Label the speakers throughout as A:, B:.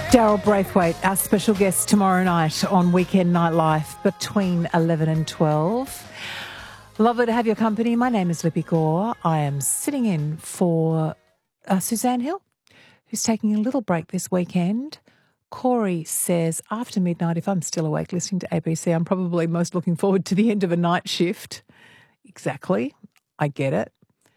A: Daryl Braithwaite, our special guest tomorrow night on Weekend Nightlife between 11 and 12. Lovely to have your company. My name is Lippy Gore. I am sitting in for Suzanne Hill, who's taking a little break this weekend. Corey says, after midnight, if I'm still awake listening to ABC, I'm probably most looking forward to the end of a night shift. Exactly. I get it.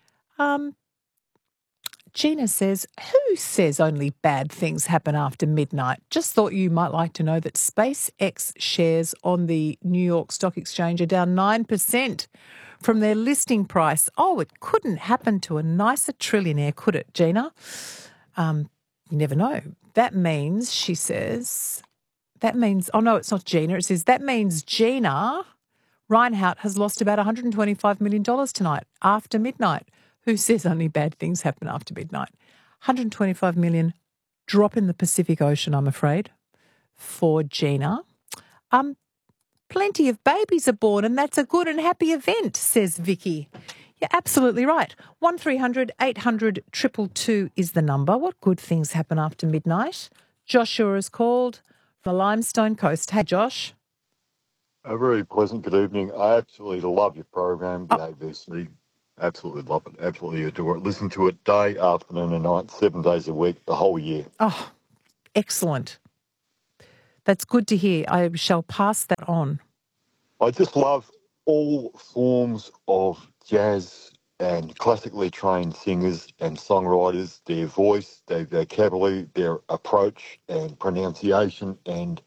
A: Gina says, who says only bad things happen after midnight? Just thought you might like to know that SpaceX shares on the New York Stock Exchange are down 9% from their listing price. Oh, it couldn't happen to a nicer trillionaire, could it, Gina? You never know. That means, she says, oh no, it's not Gina. It says, that means Gina Reinhardt has lost about $125 million tonight after midnight. Who says only bad things happen after midnight? 125 million drop in the Pacific Ocean, I'm afraid, for Gina. Plenty of babies are born and that's a good and happy event, says Vicky. You're absolutely right. 1300 800 222 is the number. What good things happen after midnight? Joshua is called from the Limestone Coast. Hey, Josh.
B: A very pleasant good evening. I absolutely love your program, the ABC. Absolutely love it. Absolutely adore it. Listen to it day, afternoon and night, 7 days a week, the whole year.
A: Oh, excellent. That's good to hear. I shall pass that on.
B: I just love all forms of jazz and classically trained singers and songwriters, their voice, their vocabulary, their approach and pronunciation and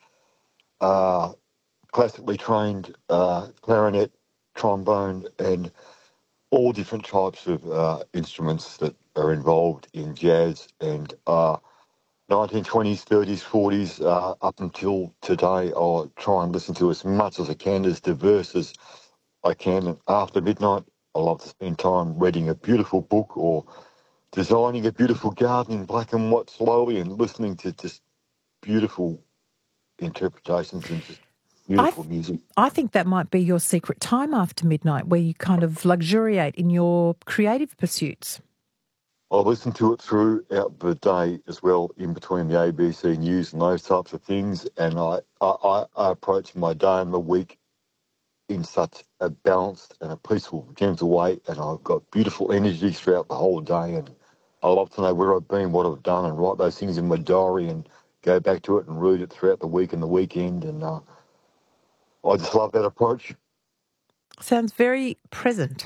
B: classically trained clarinet, trombone and all different types of instruments that are involved in jazz and 1920s, 30s, 40s, up until today. I'll try and listen to as much as I can, as diverse as I can. And after midnight, I love to spend time reading a beautiful book or designing a beautiful garden in black and white slowly and listening to just beautiful interpretations and just beautiful music.
A: I think that might be your secret time after midnight, where you kind of luxuriate in your creative pursuits.
B: I listen to it throughout the day as well, in between the ABC News and those types of things. And I approach my day and the week in such a balanced and a peaceful, gentle way. And I've got beautiful energy throughout the whole day. And I love to know where I've been, what I've done, and write those things in my diary and go back to it and read it throughout the week and the weekend. And I just love that approach.
A: Sounds very present.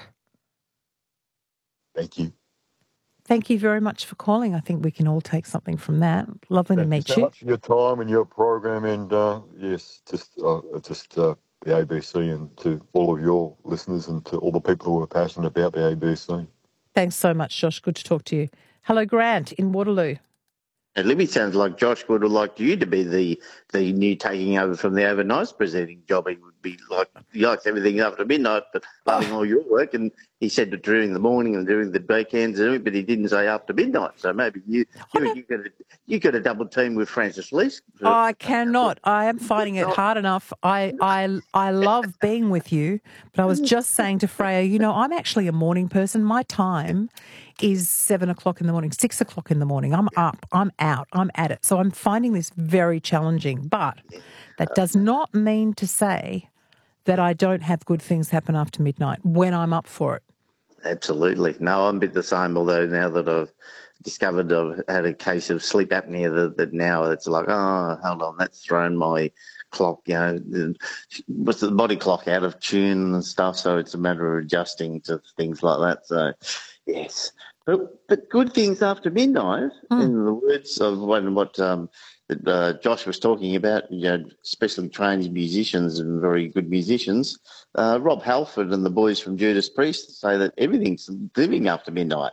B: Thank you.
A: Thank you very much for calling. I think we can all take something from that. Lovely to meet you.
B: Thank you so much for your time and your program. And yes, just the ABC and to all of your listeners and to all the people who are passionate about the ABC.
A: Thanks so much, Josh. Good to talk to you. Hello, Grant in Waterloo.
C: And Libby sounds like Josh would have liked you to be the new taking over from the overnight presenting job. He would be like, he likes everything after midnight, but loving all your work. And he said that during the morning and during the weekends, but he didn't say after midnight. So maybe you got a double team with Francis Lees.
A: I cannot. I am finding it hard enough. I love being with you, but I was just saying to Freya, I'm actually a morning person. My time is 7 o'clock in the morning, 6 o'clock in the morning. I'm up, I'm out, I'm at it. So I'm finding this very challenging. But that does not mean to say that I don't have good things happen after midnight when I'm up for it.
C: Absolutely. No, I'm a bit the same, although now that I've discovered I've had a case of sleep apnea that now it's like, oh, hold on, that's thrown my clock, what's the body clock out of tune and stuff. So it's a matter of adjusting to things like that. So, yes. But good things after midnight, in the words of what Josh was talking about, especially trained musicians and very good musicians. Rob Halford and the boys from Judas Priest say that everything's living after midnight.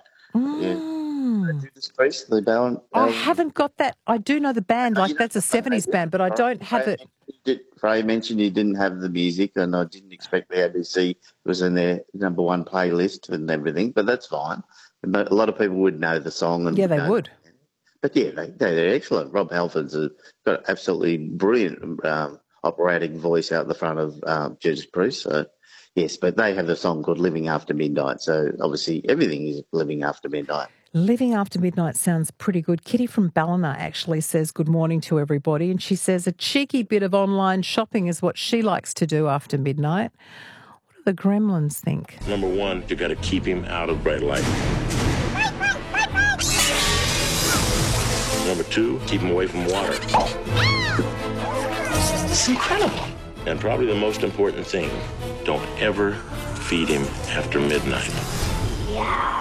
C: Judas Priest, the band.
A: I haven't got that. I do know the band, that's a 70s band, but I don't have it.
C: Ray mentioned he didn't have the music, and I didn't expect the ABC was in their number one playlist and everything, but that's fine. But a lot of people would know the song. And
A: yeah, they would.
C: But yeah, they're excellent. Rob Halford's got an absolutely brilliant operating voice out the front of Judas Priest. So, yes, but they have a song called Living After Midnight. So obviously everything is living after midnight.
A: Living after midnight sounds pretty good. Kitty from Ballina actually says good morning to everybody, and she says a cheeky bit of online shopping is what she likes to do after midnight. What do the gremlins think?
D: Number one, you got to keep him out of bright light. Number two, keep him away from water.
E: It's incredible.
D: And probably the most important thing, don't ever feed him after midnight.
E: Yeah.